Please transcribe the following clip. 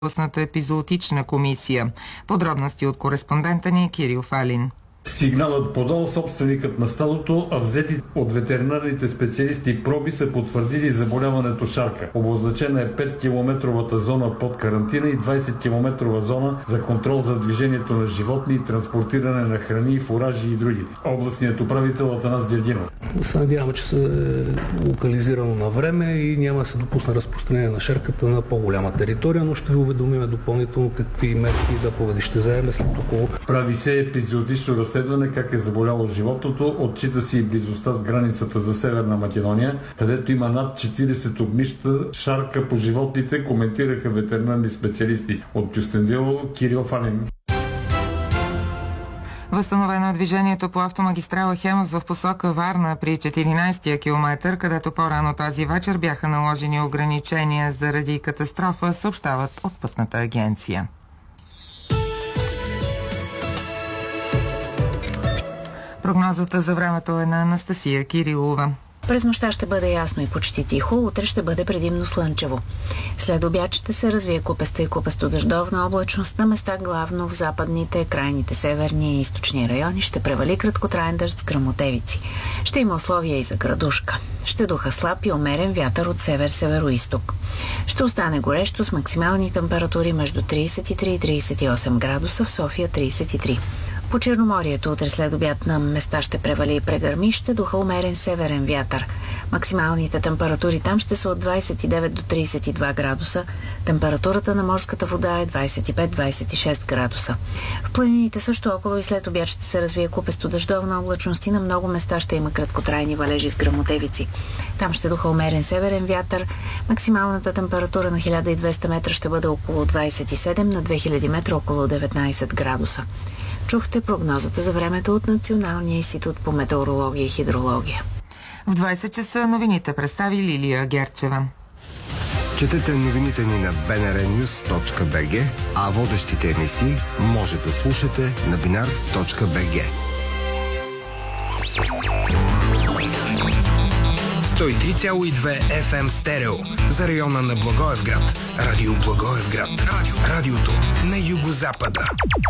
областната епизоотична комисия. Подробности от кореспондента ни Кирил Фалин. Сигналът подал собственикът на стадото, а взети от ветеринарните специалисти проби са потвърдили заболяването шарка. Обозначена е 5-километровата зона под карантина и 20-километрова зона за контрол за движението на животни и транспортиране на храни, фуражи и други. Областният управител Атанас Гергинов. Се надяваме, че се е локализирано на време и няма да се допусне разпространение на шарката на по-голяма територия, но ще ви уведомим допълнително какви мерки и заповеди ще вземем след около. Прави се епизоотично разследване как е заболяло животното, отчита си и близостта с границата за Северна Македония, където има над 40 огнища шарка по животните, коментираха ветеринарни специалисти. От Кюстендило, Кирил Фалин. Възстановено е движението по автомагистрала Хемус в посока Варна при 14-я километър, където по-рано тази вечер бяха наложени ограничения заради катастрофа, съобщават от Пътната агенция. Прогнозата за времето е на Анастасия Кирилова. През нощта ще бъде ясно и почти тихо, утре ще бъде предимно слънчево. След обяд ще се развие купеста и купесто-дъждовна облачност, на места главно в западните, крайните северни и източни райони ще превали краткотраен дъжд с гръмотевици. Ще има условия и за градушка. Ще духа слаб и умерен вятър от север-североизток. Ще остане горещо с максимални температури между 33 и 38 градуса, в София 33. По Черноморието утре след обяд на места ще превали и прегърми, ще духа умерен северен вятър. Максималните температури там ще са от 29 до 32 градуса. Температурата на морската вода е 25-26 градуса. В планините също около и след обяд ще се развие купесто-дъждовна облачност и на много места ще има краткотрайни валежи с гръмотевици. Там ще духа умерен северен вятър. Максималната температура на 1200 метра ще бъде около 27, на 2000 метра около 19 градуса. Чухте прогнозата за времето от Националния институт по метеорология и хидрология. В 20 часа новините представи Лилия Герчева. Четете новините ни на bnrnews.bg, а водещите емисии може да слушате на binar.bg. 103,2 FM стерео за района на Благоевград. Радио Благоевград. Радиото на югозапада.